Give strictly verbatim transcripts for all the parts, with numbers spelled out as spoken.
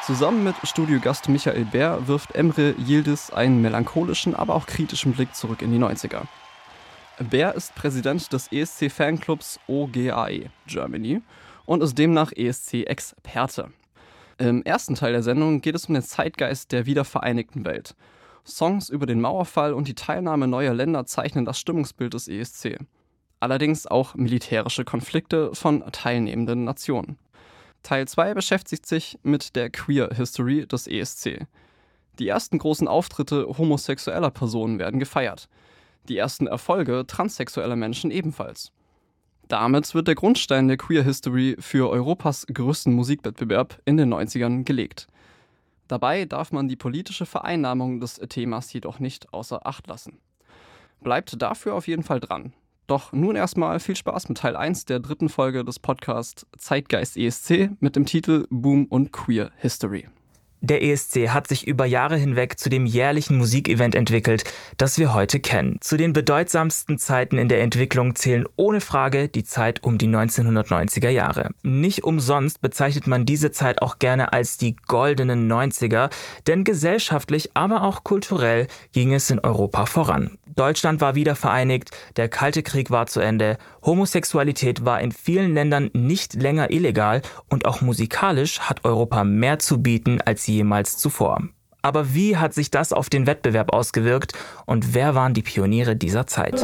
Zusammen mit Studiogast Michael Bär wirft Emre Yildiz einen melancholischen, aber auch kritischen Blick zurück in die neunziger. Bär ist Präsident des E S C-Fanclubs O G A E Germany und ist demnach E S C-Experte. Im ersten Teil der Sendung geht es um den Zeitgeist der wiedervereinigten Welt. Songs über den Mauerfall und die Teilnahme neuer Länder zeichnen das Stimmungsbild des E S C. Allerdings auch militärische Konflikte von teilnehmenden Nationen. Teil zwei beschäftigt sich mit der Queer History des E S C. Die ersten großen Auftritte homosexueller Personen werden gefeiert. Die ersten Erfolge transsexueller Menschen ebenfalls. Damit wird der Grundstein der Queer History für Europas größten Musikwettbewerb in den neunzigern gelegt. Dabei darf man die politische Vereinnahmung des Themas jedoch nicht außer Acht lassen. Bleibt dafür auf jeden Fall dran. Doch nun erstmal viel Spaß mit Teil eins der dritten Folge des Podcasts Zeitgeist E S C mit dem Titel Boom und Queer History. Der E S C hat sich über Jahre hinweg zu dem jährlichen Musikevent entwickelt, das wir heute kennen. Zu den bedeutsamsten Zeiten in der Entwicklung zählen ohne Frage die Zeit um die neunzehnhundertneunziger Jahre. Nicht umsonst bezeichnet man diese Zeit auch gerne als die goldenen neunziger, denn gesellschaftlich, aber auch kulturell ging es in Europa voran. Deutschland war wieder vereinigt, der Kalte Krieg war zu Ende, Homosexualität war in vielen Ländern nicht länger illegal und auch musikalisch hat Europa mehr zu bieten als jemals zuvor. Aber wie hat sich das auf den Wettbewerb ausgewirkt und wer waren die Pioniere dieser Zeit?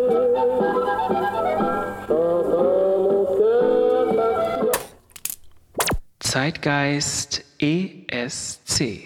Zeitgeist E S C.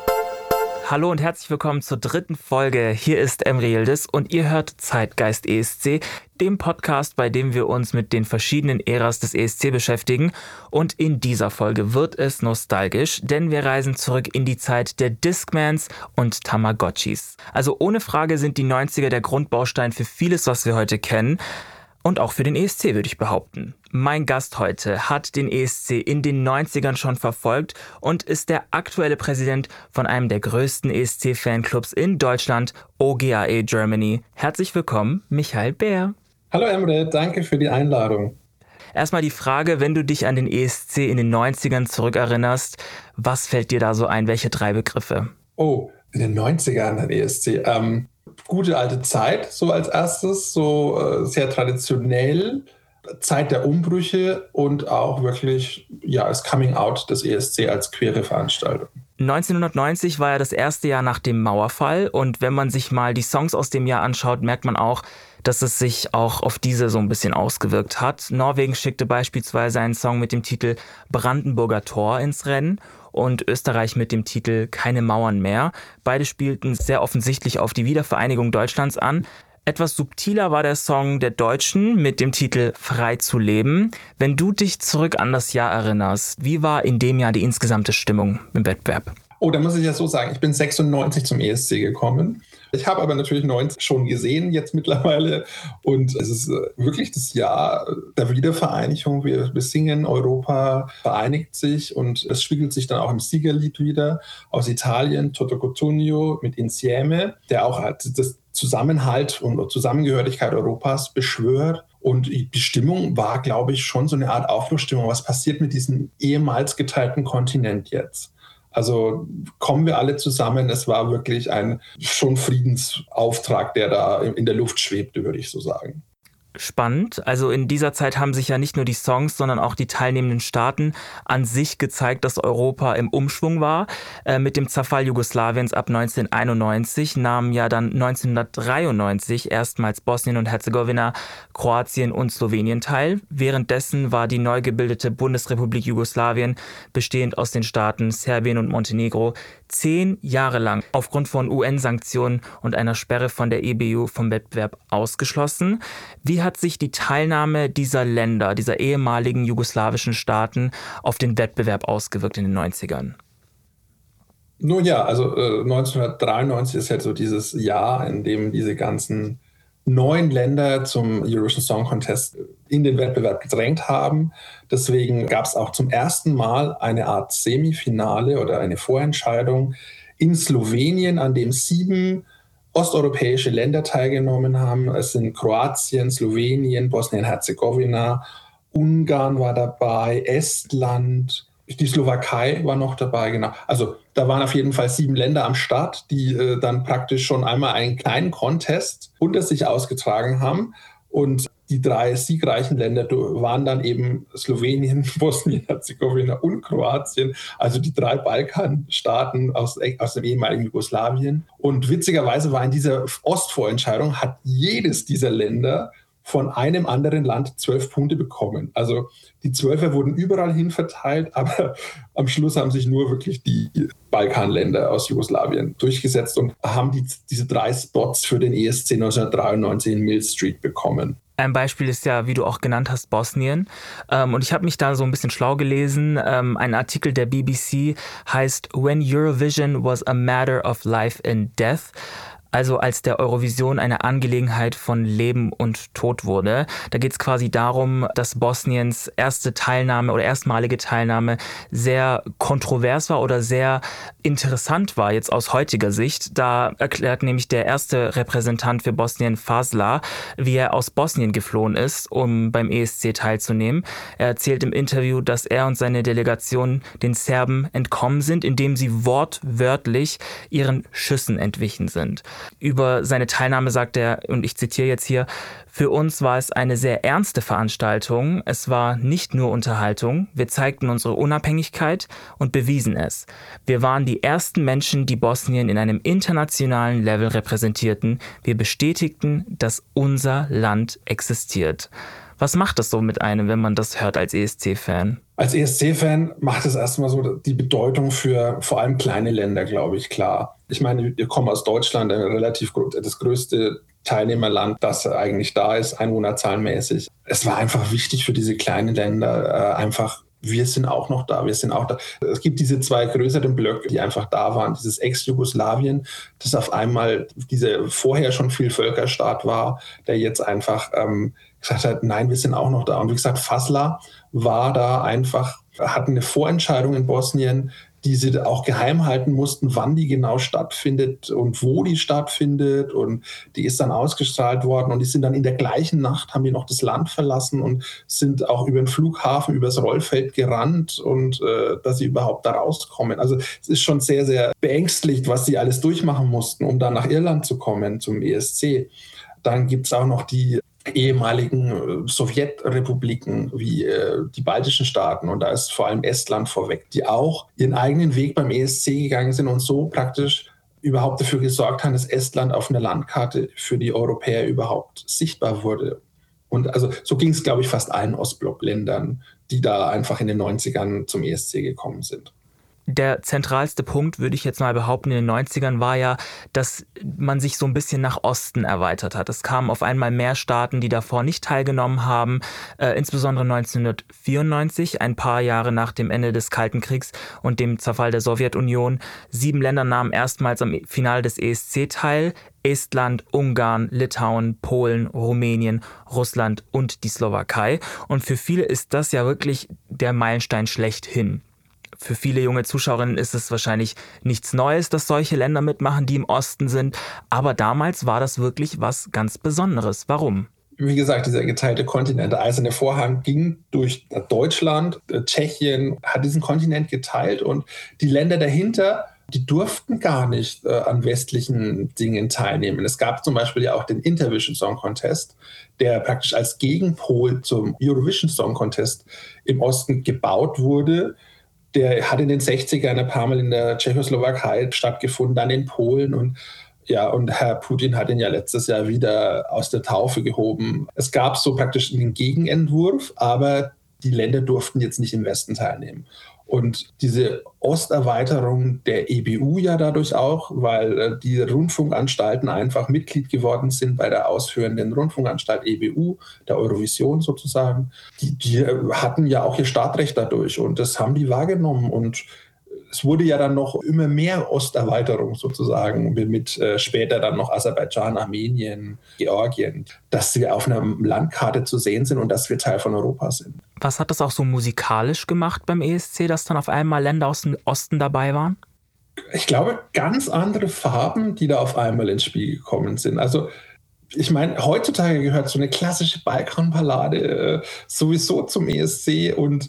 Hallo und herzlich willkommen zur dritten Folge. Hier ist Emre Yildiz und ihr hört Zeitgeist E S C, dem Podcast, bei dem wir uns mit den verschiedenen Äras des E S C beschäftigen. Und in dieser Folge wird es nostalgisch, denn wir reisen zurück in die Zeit der Discmans und Tamagotchis. Also ohne Frage sind die neunziger der Grundbaustein für vieles, was wir heute kennen. Und auch für den E S C, würde ich behaupten. Mein Gast heute hat den E S C in den neunzigern schon verfolgt und ist der aktuelle Präsident von einem der größten E S C-Fanclubs in Deutschland, O G A E Germany. Herzlich willkommen, Michael Bär. Hallo Emre, danke für die Einladung. Erstmal die Frage, wenn du dich an den E S C in den neunzigern zurückerinnerst, was fällt dir da so ein? Welche drei Begriffe? Oh, in den neunzigern an den E S C. Ähm, gute alte Zeit, so als erstes, so äh, sehr traditionell. Zeit der Umbrüche und auch wirklich ja, das Coming Out des E S C als queere Veranstaltung. neunzehnhundertneunzig war ja das erste Jahr nach dem Mauerfall und wenn man sich mal die Songs aus dem Jahr anschaut, merkt man auch, dass es sich auch auf diese so ein bisschen ausgewirkt hat. Norwegen schickte beispielsweise einen Song mit dem Titel Brandenburger Tor ins Rennen und Österreich mit dem Titel Keine Mauern mehr. Beide spielten sehr offensichtlich auf die Wiedervereinigung Deutschlands an. Etwas subtiler war der Song der Deutschen mit dem Titel Frei zu leben. Wenn du dich zurück an das Jahr erinnerst, wie war in dem Jahr die insgesamte Stimmung im Wettbewerb? Oh, da muss ich ja so sagen, ich bin sechsundneunzig zum E S C gekommen. Ich habe aber natürlich neunzig schon gesehen jetzt mittlerweile und es ist wirklich das Jahr der Wiedervereinigung. Wir, wir singen, Europa vereinigt sich und es spiegelt sich dann auch im Siegerlied wieder aus Italien, Toto Cutugno mit Insieme, der auch das Zusammenhalt und Zusammengehörigkeit Europas beschwört. Und die Stimmung war, glaube ich, schon so eine Art Aufbruchstimmung. Was passiert mit diesem ehemals geteilten Kontinent jetzt? Also kommen wir alle zusammen. Es war wirklich ein schon Friedensauftrag, der da in der Luft schwebte, würde ich so sagen. Spannend. Also in dieser Zeit haben sich ja nicht nur die Songs, sondern auch die teilnehmenden Staaten an sich gezeigt, dass Europa im Umschwung war. Äh, mit dem Zerfall Jugoslawiens ab neunzehnhunderteinundneunzig nahmen ja dann neunzehnhundertdreiundneunzig erstmals Bosnien und Herzegowina, Kroatien und Slowenien teil. Währenddessen war die neu gebildete Bundesrepublik Jugoslawien, bestehend aus den Staaten Serbien und Montenegro, zehn Jahre lang aufgrund von U N-Sanktionen und einer Sperre von der E B U vom Wettbewerb ausgeschlossen. Wie hat sich die Teilnahme dieser Länder, dieser ehemaligen jugoslawischen Staaten auf den Wettbewerb ausgewirkt in den neunzigern? Nun ja, also äh, neunzehnhundertdreiundneunzig ist halt so dieses Jahr, in dem diese ganzen neun Länder zum Eurovision Song Contest in den Wettbewerb gedrängt haben. Deswegen gab es auch zum ersten Mal eine Art Semifinale oder eine Vorentscheidung in Slowenien, an dem sieben osteuropäische Länder teilgenommen haben. Es sind Kroatien, Slowenien, Bosnien-Herzegowina, Ungarn war dabei, Estland, Die Slowakei war noch dabei, genau. Also da waren auf jeden Fall sieben Länder am Start, die äh, dann praktisch schon einmal einen kleinen Contest unter sich ausgetragen haben. Und die drei siegreichen Länder waren dann eben Slowenien, Bosnien-Herzegowina und Kroatien, also die drei Balkanstaaten aus, aus dem ehemaligen Jugoslawien. Und witzigerweise war in dieser Ostvorentscheidung, hat jedes dieser Länder von einem anderen Land zwölf Punkte bekommen. Also die Zwölfer wurden überall hin verteilt, aber am Schluss haben sich nur wirklich die Balkanländer aus Jugoslawien durchgesetzt und haben die, diese drei Spots für den E S C neunzehnhundertdreiundneunzig in Mill Street bekommen. Ein Beispiel ist ja, wie du auch genannt hast, Bosnien. Ähm, und ich habe mich da so ein bisschen schlau gelesen. Ähm, ein Artikel der B B C heißt When Eurovision was a matter of life and death. Also als der Eurovision eine Angelegenheit von Leben und Tod wurde. Da geht es quasi darum, dass Bosniens erste Teilnahme oder erstmalige Teilnahme sehr kontrovers war oder sehr interessant war, jetzt aus heutiger Sicht. Da erklärt nämlich der erste Repräsentant für Bosnien, Fasla, wie er aus Bosnien geflohen ist, um beim E S C teilzunehmen. Er erzählt im Interview, dass er und seine Delegation den Serben entkommen sind, indem sie wortwörtlich ihren Schüssen entwichen sind. Über seine Teilnahme sagt er, und ich zitiere jetzt hier, für uns war es eine sehr ernste Veranstaltung. Es war nicht nur Unterhaltung. Wir zeigten unsere Unabhängigkeit und bewiesen es. Wir waren die ersten Menschen, die Bosnien in einem internationalen Level repräsentierten. Wir bestätigten, dass unser Land existiert. Was macht das so mit einem, wenn man das hört als E S C-Fan? Als E S C-Fan macht es erstmal so die Bedeutung für vor allem kleine Länder, glaube ich, klar. Ich meine, wir kommen aus Deutschland, ein relativ das größte Teilnehmerland, das eigentlich da ist, einwohnerzahlenmäßig. Es war einfach wichtig für diese kleinen Länder, äh, einfach, wir sind auch noch da, wir sind auch da. Es gibt diese zwei größeren Blöcke, die einfach da waren. Dieses Ex-Jugoslawien, das auf einmal diese vorher schon Vielvölkerstaat war, der jetzt einfach ähm, gesagt hat, nein, wir sind auch noch da. Und wie gesagt, Fasla war da einfach, hatten eine Vorentscheidung in Bosnien, die sie auch geheim halten mussten, wann die genau stattfindet und wo die stattfindet. Und die ist dann ausgestrahlt worden und die sind dann in der gleichen Nacht, haben die noch das Land verlassen und sind auch über den Flughafen, übers Rollfeld gerannt und äh, dass sie überhaupt da rauskommen. Also es ist schon sehr, sehr beängstigend, was sie alles durchmachen mussten, um dann nach Irland zu kommen, zum E S C. Dann gibt es auch noch die ehemaligen Sowjetrepubliken wie äh, die baltischen Staaten, und da ist vor allem Estland vorweg, die auch ihren eigenen Weg beim E S C gegangen sind und so praktisch überhaupt dafür gesorgt haben, dass Estland auf einer Landkarte für die Europäer überhaupt sichtbar wurde. Und also so ging es, glaube ich, fast allen Ostblockländern, die da einfach in den neunzigern zum E S C gekommen sind. Der zentralste Punkt, würde ich jetzt mal behaupten, in den neunzigern war ja, dass man sich so ein bisschen nach Osten erweitert hat. Es kamen auf einmal mehr Staaten, die davor nicht teilgenommen haben, äh, insbesondere neunzehnhundertvierundneunzig, ein paar Jahre nach dem Ende des Kalten Kriegs und dem Zerfall der Sowjetunion. Sieben Länder nahmen erstmals am Finale des E S C teil. Estland, Ungarn, Litauen, Polen, Rumänien, Russland und die Slowakei. Und für viele ist das ja wirklich der Meilenstein schlechthin. Für viele junge Zuschauerinnen ist es wahrscheinlich nichts Neues, dass solche Länder mitmachen, die im Osten sind. Aber damals war das wirklich was ganz Besonderes. Warum? Wie gesagt, dieser geteilte Kontinent, der eiserne Vorhang ging durch Deutschland, Tschechien hat diesen Kontinent geteilt und die Länder dahinter, die durften gar nicht äh, an westlichen Dingen teilnehmen. Es gab zum Beispiel ja auch den Intervision Song Contest, der praktisch als Gegenpol zum Eurovision Song Contest im Osten gebaut wurde. Der hat in den sechzigern ein paar Mal in der Tschechoslowakei stattgefunden, dann in Polen und ja, und Herr Putin hat ihn ja letztes Jahr wieder aus der Taufe gehoben. Es gab so praktisch einen Gegenentwurf, aber die Länder durften jetzt nicht im Westen teilnehmen. Und diese Osterweiterung der E B U ja dadurch auch, weil äh, die Rundfunkanstalten einfach Mitglied geworden sind bei der ausführenden Rundfunkanstalt E B U, der Eurovision sozusagen. Die, die hatten ja auch ihr Startrecht dadurch und das haben die wahrgenommen. Und es wurde ja dann noch immer mehr Osterweiterung sozusagen mit äh, später dann noch Aserbaidschan, Armenien, Georgien, dass sie auf einer Landkarte zu sehen sind und dass wir Teil von Europa sind. Was hat das auch so musikalisch gemacht beim E S C, dass dann auf einmal Länder aus dem Osten dabei waren? Ich glaube, ganz andere Farben, die da auf einmal ins Spiel gekommen sind. Also ich meine, heutzutage gehört so eine klassische Balkanballade äh, sowieso zum E S C und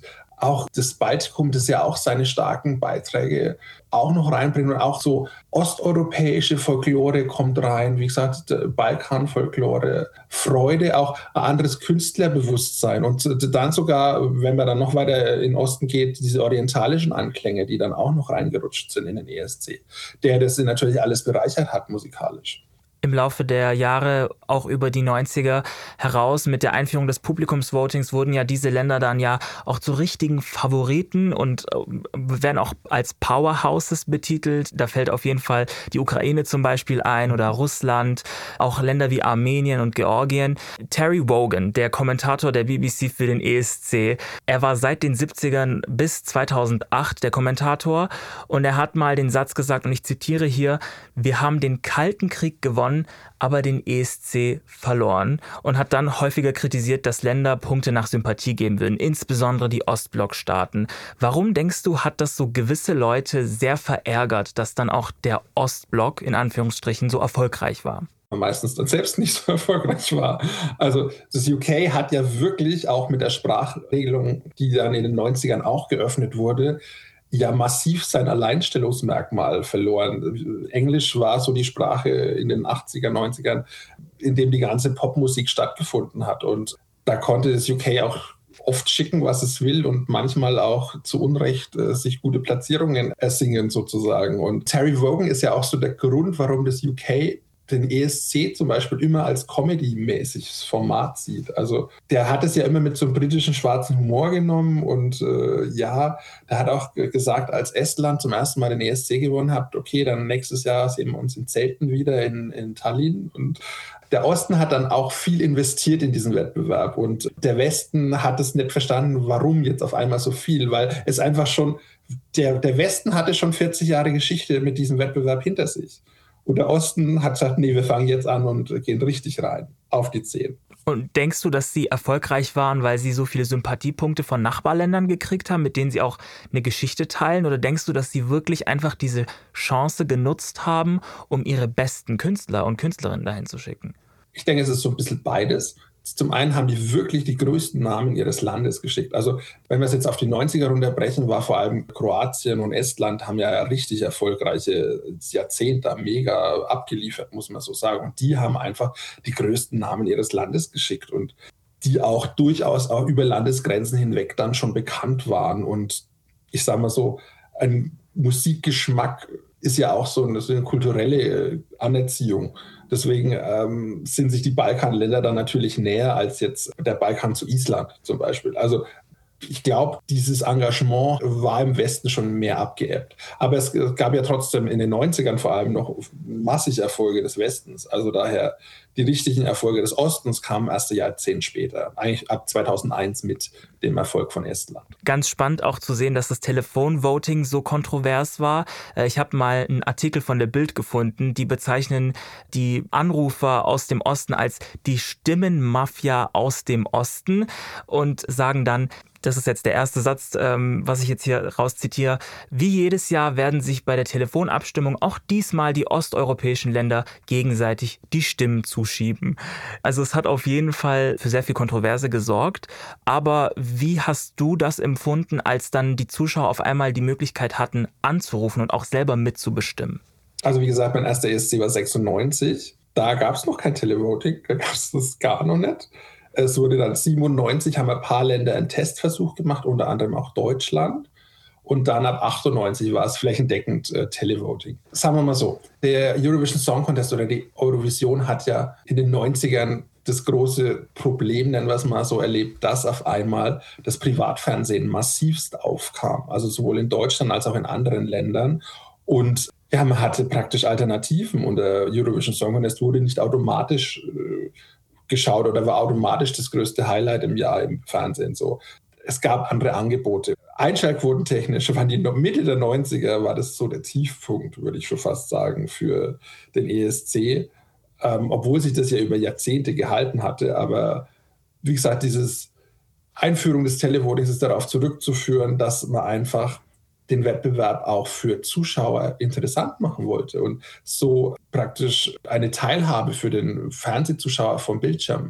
auch das Baltikum, das ja auch seine starken Beiträge auch noch reinbringt und auch so osteuropäische Folklore kommt rein, wie gesagt, Balkan-Folklore, Freude, auch ein anderes Künstlerbewusstsein und dann sogar, wenn man dann noch weiter in den Osten geht, diese orientalischen Anklänge, die dann auch noch reingerutscht sind in den E S C, der das natürlich alles bereichert hat musikalisch. Im Laufe der Jahre, auch über die neunziger heraus, mit der Einführung des Publikumsvotings wurden ja diese Länder dann ja auch zu richtigen Favoriten und werden auch als Powerhouses betitelt. Da fällt auf jeden Fall die Ukraine zum Beispiel ein oder Russland, auch Länder wie Armenien und Georgien. Terry Wogan, der Kommentator der B B C für den E S C, er war seit den siebzigern bis zweitausendacht der Kommentator und er hat mal den Satz gesagt, und ich zitiere hier: Wir haben den Kalten Krieg gewonnen, aber den E S C verloren, und hat dann häufiger kritisiert, dass Länder Punkte nach Sympathie geben würden, insbesondere die Ostblock-Staaten. Warum denkst du, hat das so gewisse Leute sehr verärgert, dass dann auch der Ostblock in Anführungsstrichen so erfolgreich war? Meistens dann selbst nicht so erfolgreich war. Also das U K hat ja wirklich auch mit der Sprachregelung, die dann in den neunzigern auch geöffnet wurde, ja massiv sein Alleinstellungsmerkmal verloren. Englisch war so die Sprache in den achtziger, neunzigern, in dem die ganze Popmusik stattgefunden hat. Und da konnte das U K auch oft schicken, was es will und manchmal auch zu Unrecht äh, sich gute Platzierungen ersingen sozusagen. Und Terry Wogan ist ja auch so der Grund, warum das U K den E S C zum Beispiel immer als Comedy-mäßiges Format sieht. Also der hat es ja immer mit so einem britischen schwarzen Humor genommen und äh, ja, der hat auch gesagt, als Estland zum ersten Mal den E S C gewonnen hat, okay, dann nächstes Jahr sehen wir uns in Zelten wieder in, in Tallinn. Und der Osten hat dann auch viel investiert in diesen Wettbewerb und der Westen hat es nicht verstanden, warum jetzt auf einmal so viel, weil es einfach schon, der, der Westen hatte schon vierzig Jahre Geschichte mit diesem Wettbewerb hinter sich. Und der Osten hat gesagt, nee, wir fangen jetzt an und gehen richtig rein, auf die zehn. Und denkst du, dass sie erfolgreich waren, weil sie so viele Sympathiepunkte von Nachbarländern gekriegt haben, mit denen sie auch eine Geschichte teilen? Oder denkst du, dass sie wirklich einfach diese Chance genutzt haben, um ihre besten Künstler und Künstlerinnen dahin zu schicken? Ich denke, es ist so ein bisschen beides. Zum einen haben die wirklich die größten Namen ihres Landes geschickt. Also wenn wir es jetzt auf die neunziger runterbrechen, war vor allem Kroatien und Estland haben ja richtig erfolgreiche Jahrzehnte mega abgeliefert, muss man so sagen. Und die haben einfach die größten Namen ihres Landes geschickt und die auch durchaus auch über Landesgrenzen hinweg dann schon bekannt waren. Und ich sage mal so, ein Musikgeschmack ist ja auch so eine, so eine kulturelle Anerziehung. Deswegen ähm, sind sich die Balkanländer dann natürlich näher als jetzt der Balkan zu Island zum Beispiel. Also ich glaube, dieses Engagement war im Westen schon mehr abgeebbt. Aber es gab ja trotzdem in den neunzigern vor allem noch massig Erfolge des Westens. Also daher die richtigen Erfolge des Ostens kamen erst ein Jahrzehnt später, eigentlich ab zweitausendeins mit dem Erfolg von Estland. Ganz spannend auch zu sehen, dass das Telefonvoting so kontrovers war. Ich habe mal einen Artikel von der Bild gefunden, die bezeichnen die Anrufer aus dem Osten als die Stimmenmafia aus dem Osten und sagen dann, das ist jetzt der erste Satz, ähm, was ich jetzt hier rauszitiere: Wie jedes Jahr werden sich bei der Telefonabstimmung auch diesmal die osteuropäischen Länder gegenseitig die Stimmen zuschieben. Also es hat auf jeden Fall für sehr viel Kontroverse gesorgt. Aber wie hast du das empfunden, als dann die Zuschauer auf einmal die Möglichkeit hatten, anzurufen und auch selber mitzubestimmen? Also wie gesagt, mein erster E S C war sechsundneunzig. Da gab es noch kein Televoting, da gab es das gar noch nicht. Es wurde dann siebenundneunzig, haben ein paar Länder einen Testversuch gemacht, unter anderem auch Deutschland. Und dann ab achtundneunzig war es flächendeckend äh, Televoting. Sagen wir mal so, der Eurovision Song Contest oder die Eurovision hat ja in den neunzigern das große Problem, nennen wir es mal so, erlebt, dass auf einmal das Privatfernsehen massivst aufkam. Also sowohl in Deutschland als auch in anderen Ländern. Und ja, man hatte praktisch Alternativen. Und der Eurovision Song Contest wurde nicht automatisch äh, geschaut oder war automatisch das größte Highlight im Jahr im Fernsehen. So. Es gab andere Angebote. Einschaltquotentechnisch waren die Mitte der neunziger, war das so der Tiefpunkt, würde ich schon fast sagen, für den E S C. Ähm, obwohl sich das ja über Jahrzehnte gehalten hatte. Aber wie gesagt, diese Einführung des Televotings ist darauf zurückzuführen, dass man einfach den Wettbewerb auch für Zuschauer interessant machen wollte und so praktisch eine Teilhabe für den Fernsehzuschauer vom Bildschirm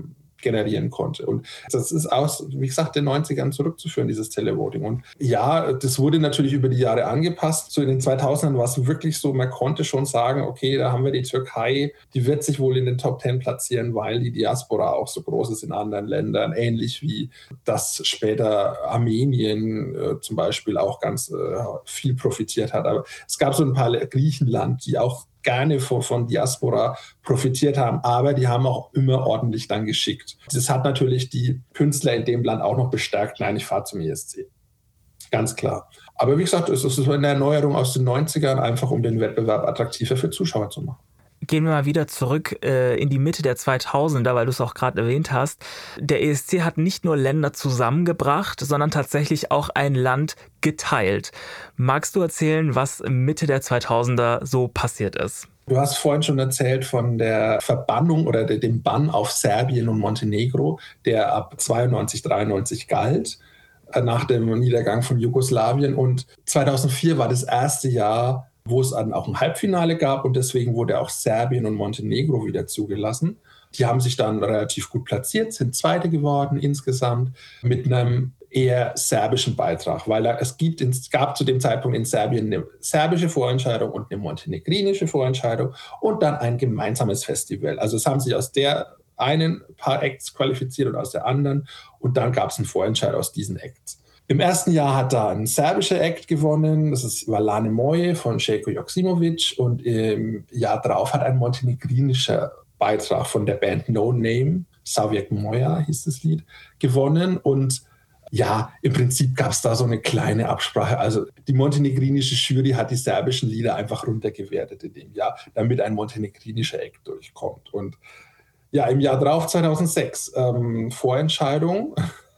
generieren konnte. Und das ist aus, wie gesagt, den neunzigern zurückzuführen, dieses Televoting. Und ja, das wurde natürlich über die Jahre angepasst. So in den zweitausendern war es wirklich so, man konnte schon sagen, okay, da haben wir die Türkei, die wird sich wohl in den Top Ten platzieren, weil die Diaspora auch so groß ist in anderen Ländern, ähnlich wie das später Armenien äh, zum Beispiel auch ganz äh, viel profitiert hat. Aber es gab so ein paar Griechenland, die auch gerne von, von Diaspora profitiert haben, aber die haben auch immer ordentlich dann geschickt. Das hat natürlich die Künstler in dem Land auch noch bestärkt. Nein, ich fahre zum E S C. Ganz klar. Aber wie gesagt, es ist eine Erneuerung aus den neunzigern, einfach um den Wettbewerb attraktiver für Zuschauer zu machen. Gehen wir mal wieder zurück äh, in die Mitte der zweitausender, weil du es auch gerade erwähnt hast. Der E S C hat nicht nur Länder zusammengebracht, sondern tatsächlich auch ein Land geteilt. Magst du erzählen, was Mitte der zweitausender so passiert ist? Du hast vorhin schon erzählt von der Verbannung oder dem Bann auf Serbien und Montenegro, der ab zweiundneunzig, dreiundneunzig galt, nach dem Niedergang von Jugoslawien. Und zweitausendvier war das erste Jahr, wo es dann auch ein Halbfinale gab und deswegen wurde auch Serbien und Montenegro wieder zugelassen. Die haben sich dann relativ gut platziert, sind Zweite geworden insgesamt mit einem eher serbischen Beitrag, weil es, gibt, es gab zu dem Zeitpunkt in Serbien eine serbische Vorentscheidung und eine montenegrinische Vorentscheidung und dann ein gemeinsames Festival. Also es haben sich aus der einen paar Acts qualifiziert und aus der anderen und dann gab es einen Vorentscheid aus diesen Acts. Im ersten Jahr hat da ein serbischer Act gewonnen, das ist Lane Moje von Željko Joksimović und im Jahr drauf hat ein montenegrinischer Beitrag von der Band No Name, Savjek Moja hieß das Lied, gewonnen und ja, im Prinzip gab es da so eine kleine Absprache. Also die montenegrinische Jury hat die serbischen Lieder einfach runtergewertet in dem Jahr, damit ein montenegrinischer Act durchkommt. Und ja, im Jahr drauf, zweitausendsechs, ähm, Vorentscheidung.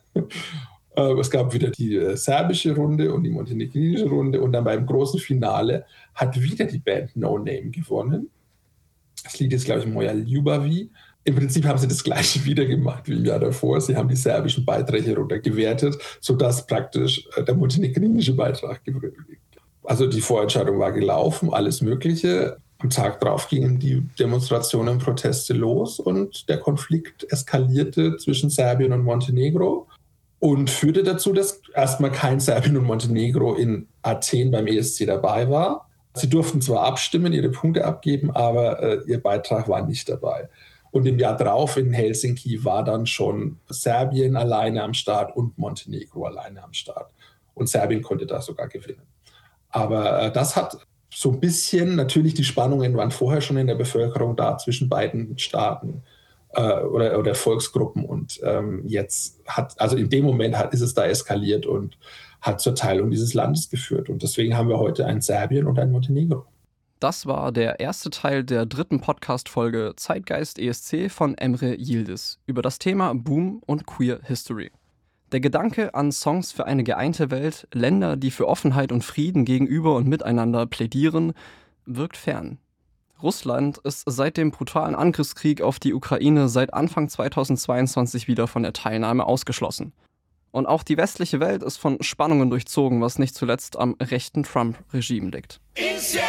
Es gab wieder die äh, serbische Runde und die montenegrinische Runde und dann beim großen Finale hat wieder die Band No Name gewonnen. Das Lied ist, glaube ich, Moja Ljubavi. Im Prinzip haben sie das Gleiche wieder gemacht wie im Jahr davor. Sie haben die serbischen Beiträge runtergewertet, sodass praktisch äh, der montenegrinische Beitrag gewinnt. Also die Vorentscheidung war gelaufen, alles Mögliche. Am Tag drauf gingen die Demonstrationen und Proteste los und der Konflikt eskalierte zwischen Serbien und Montenegro. Und führte dazu, dass erstmal kein Serbien und Montenegro in Athen beim E S C dabei war. Sie durften zwar abstimmen, ihre Punkte abgeben, aber äh, ihr Beitrag war nicht dabei. Und im Jahr drauf in Helsinki war dann schon Serbien alleine am Start und Montenegro alleine am Start. Und Serbien konnte da sogar gewinnen. Aber äh, das hat so ein bisschen, natürlich die Spannungen waren vorher schon in der Bevölkerung da zwischen beiden Staaten. Oder, oder Volksgruppen und ähm, jetzt hat, also in dem Moment hat, ist es da eskaliert und hat zur Teilung dieses Landes geführt und deswegen haben wir heute ein Serbien und ein Montenegro. Das war der erste Teil der dritten Podcast-Folge Zeitgeist E S C von Emre Yildiz über das Thema Boom und Queer History. Der Gedanke an Songs für eine geeinte Welt, Länder, die für Offenheit und Frieden gegenüber und miteinander plädieren, wirkt fern. Russland ist seit dem brutalen Angriffskrieg auf die Ukraine seit Anfang zweitausendzweiundzwanzig wieder von der Teilnahme ausgeschlossen. Und auch die westliche Welt ist von Spannungen durchzogen, was nicht zuletzt am rechten Trump-Regime liegt.